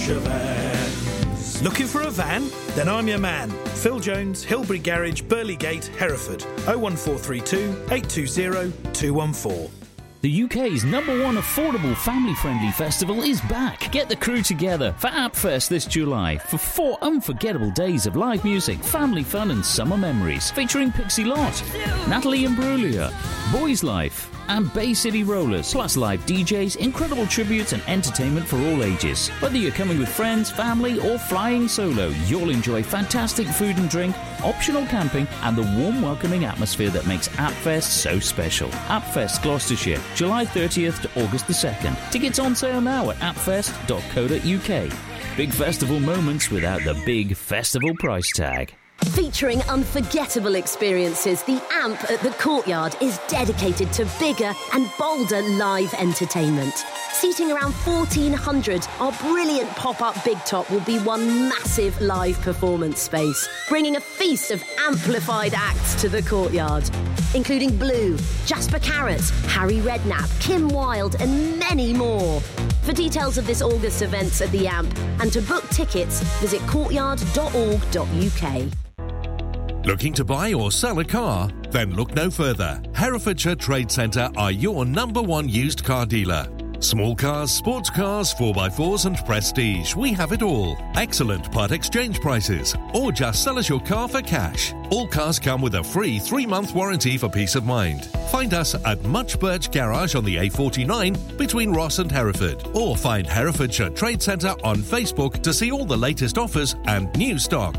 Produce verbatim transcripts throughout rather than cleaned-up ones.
Porsche vans. Looking for a van? Then I'm your man. Phil Jones, Hilbury Garage, Burley Gate, Hereford. oh one four three two, eight two zero, two one four. The U K's number one affordable family-friendly festival is back. Get the crew together for AppFest this July for four unforgettable days of live music, family fun and summer memories. Featuring Pixie Lott, Natalie Imbruglia, Boys Life and Bay City Rollers. Plus live D Js, incredible tributes and entertainment for all ages. Whether you're coming with friends, family or flying solo, you'll enjoy fantastic food and drink, optional camping and the warm welcoming atmosphere that makes AppFest so special. AppFest Gloucestershire, July thirtieth to August the second. Tickets on sale now at appfest dot co dot uk. Big festival moments without the big festival price tag. Featuring unforgettable experiences, the AMP at the Courtyard is dedicated to bigger and bolder live entertainment. Seating around fourteen hundred, our brilliant pop-up Big Top will be one massive live performance space, bringing a feast of amplified acts to the Courtyard, including Blue, Jasper Carrot, Harry Redknapp, Kim Wilde and many more. For details of this August events at the AMP and to book tickets, visit courtyard dot org dot uk. Looking to buy or sell a car? Then look no further. Herefordshire Trade Centre are your number one used car dealer. Small cars, sports cars, four by fours and prestige. We have it all. Excellent part exchange prices. Or just sell us your car for cash. All cars come with a free three-month warranty for peace of mind. Find us at Much Birch Garage on the A forty-nine between Ross and Hereford. Or find Herefordshire Trade Centre on Facebook to see all the latest offers and new stock.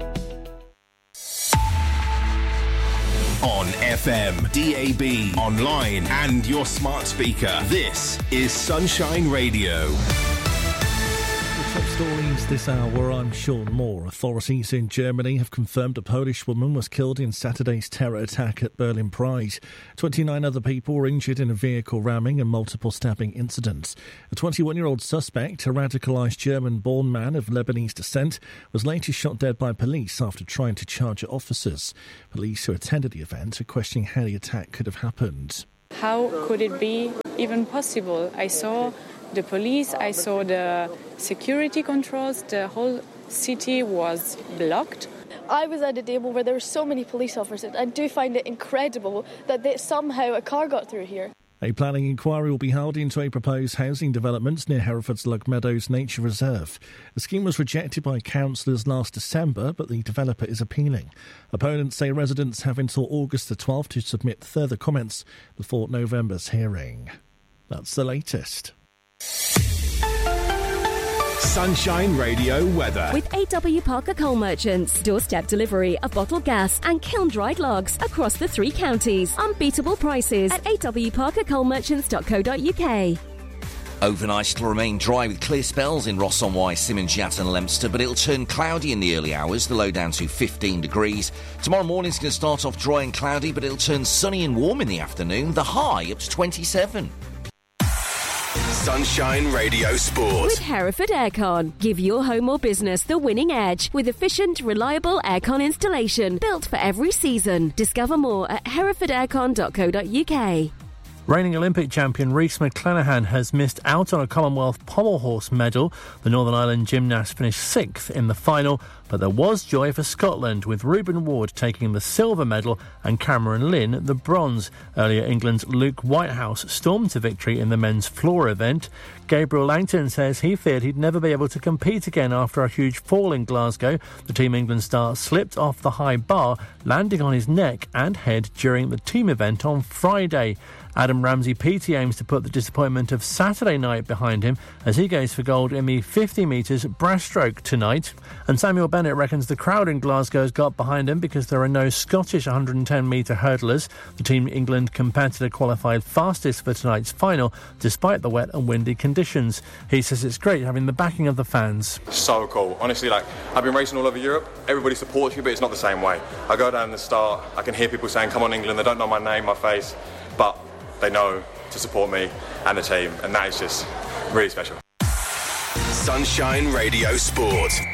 On F M, D A B, online and your smart speaker. This is Sunshine Radio. The top stories this hour, I'm Sean Moore. Authorities in Germany have confirmed a Polish woman was killed in Saturday's terror attack at Berlin Pride. twenty-nine other people were injured in a vehicle ramming and multiple stabbing incidents. A twenty-one-year-old suspect, a radicalised German-born man of Lebanese descent, was later shot dead by police after trying to charge officers. Police who attended the event are questioning how the attack could have happened. How could it be even possible? I saw the police, I saw the security controls, the whole city was blocked. I was at a table where there were so many police officers. I do find it incredible that they, somehow a car got through here. A planning inquiry will be held into a proposed housing development near Hereford's Lug Meadows Nature Reserve. The scheme was rejected by councillors last December, but the developer is appealing. Opponents say residents have until August the twelfth to submit further comments before November's hearing. That's the latest. Sunshine Radio weather. With A W Parker Coal Merchants. Doorstep delivery of bottled gas and kiln-dried logs across the three counties. Unbeatable prices at a w parker coal merchants dot co dot uk. Overnight it'll remain dry with clear spells in Ross-on-Wye, Simmons, Yat and Leominster, but it'll turn cloudy in the early hours, the low down to fifteen degrees. Tomorrow morning's going to start off dry and cloudy, but it'll turn sunny and warm in the afternoon, the high up to twenty-seven. Sunshine Radio Sport. With Hereford Aircon. Give your home or business the winning edge with efficient, reliable aircon installation built for every season. Discover more at hereford aircon dot co dot uk. Reigning Olympic champion Rhys McClenaghan has missed out on a Commonwealth pommel horse medal. The Northern Ireland gymnast finished sixth in the final, but there was joy for Scotland, with Reuben Ward taking the silver medal and Cameron Lynn the bronze. Earlier, England's Luke Whitehouse stormed to victory in the men's floor event. Gabriel Langton says he feared he'd never be able to compete again after a huge fall in Glasgow. The Team England star slipped off the high bar, landing on his neck and head during the team event on Friday. Adam Ramsey-Peaty aims to put the disappointment of Saturday night behind him as he goes for gold in the fifty metres breaststroke tonight. And Samuel Bennett reckons the crowd in Glasgow has got behind him because there are no Scottish one hundred ten metre hurdlers. The Team England competitor qualified fastest for tonight's final despite the wet and windy conditions. He says it's great having the backing of the fans. So cool. Honestly, like, I've been racing all over Europe. Everybody supports you, but it's not the same way. I go down the start, I can hear people saying, "Come on, England." They don't know my name, my face, but they know to support me and the team, and that is just really special. Sunshine Radio Sport.